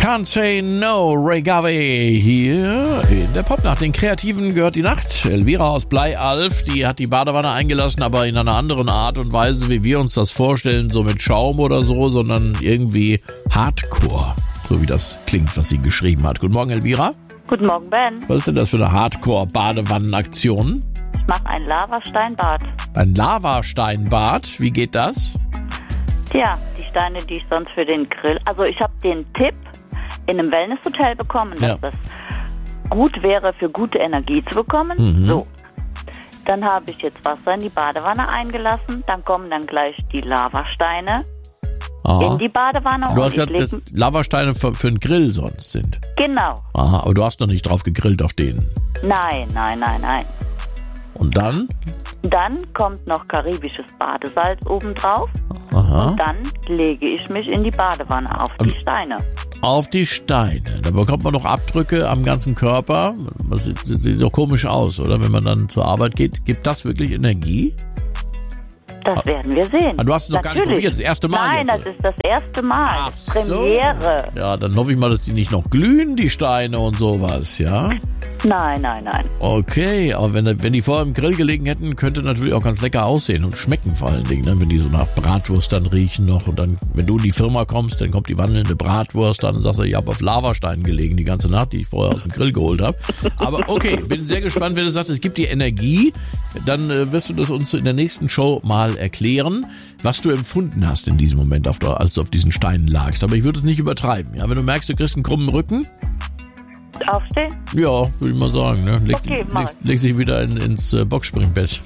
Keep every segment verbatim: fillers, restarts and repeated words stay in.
Can't Say No, Ray Garvey hier in der Popnacht. Den Kreativen gehört die Nacht. Elvira aus Bleialf, die hat die Badewanne eingelassen, aber in einer anderen Art und Weise, wie wir uns das vorstellen, so mit Schaum oder so, sondern irgendwie Hardcore, so wie das klingt, was sie geschrieben hat. Guten Morgen, Elvira. Guten Morgen, Ben. Was ist denn das für eine Hardcore-Badewannenaktion? Ich mache ein Lavasteinbad. Ein Lavasteinbad? Wie geht das? Tja, die Steine, die ich sonst für den Grill... Also ich habe den Tipp in einem Wellnesshotel bekommen, dass Ja. das gut wäre, für gute Energie zu bekommen. Mhm. So, dann habe ich jetzt Wasser in die Badewanne eingelassen. Dann kommen dann gleich die Lavasteine Aha. in die Badewanne. Du und hast ich gesagt, dass leg- Lavasteine für, für den Grill sonst sind. Genau. Aha, aber du hast noch nicht drauf gegrillt auf denen. Nein, nein, nein, nein. Und dann? Dann kommt noch karibisches Badesalz obendrauf. Aha. Dann lege ich mich in die Badewanne auf die Steine. Auf die Steine. Da bekommt man noch Abdrücke am ganzen Körper. Das sieht, sieht doch komisch aus, oder? Wenn man dann zur Arbeit geht. Gibt das wirklich Energie? Das werden wir sehen. Ah, du hast es noch gar nicht Natürlich. probiert, das erste Mal Nein, jetzt, das ist das erste Mal. Ach Das ist Premiere. So. Ja, dann hoffe ich mal, dass die nicht noch glühen, die Steine und sowas, ja? Nein, nein, nein. Okay, aber wenn, wenn die vorher im Grill gelegen hätten, könnte natürlich auch ganz lecker aussehen und schmecken vor allen Dingen, ne? Wenn die so nach Bratwurst dann riechen noch und dann, wenn du in die Firma kommst, dann kommt die wandelnde Bratwurst, dann sagst du, ich habe auf Lavasteinen gelegen die ganze Nacht, die ich vorher aus dem Grill geholt habe. Aber okay, bin sehr gespannt, wenn du sagst, es gibt die Energie, dann äh, wirst du das uns in der nächsten Show mal erklären, was du empfunden hast in diesem Moment, auf der, als du auf diesen Steinen lagst. Aber ich würde es nicht übertreiben. Ja, wenn du merkst, du kriegst einen krummen Rücken, Aufstehen? ja, würde ich mal sagen. Ne? Leg, Okay, mach leg, leg sich wieder in, ins äh, Boxspringbett.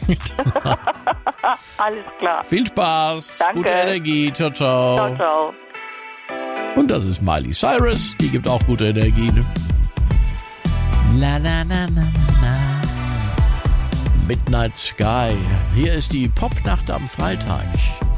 Alles klar. Viel Spaß, Danke. gute Energie, ciao, ciao. Ciao, ciao. Und das ist Miley Cyrus, die gibt auch gute Energie. Ne? La, la, la, la, la. Midnight Sky. Hier ist die Popnacht am Freitag.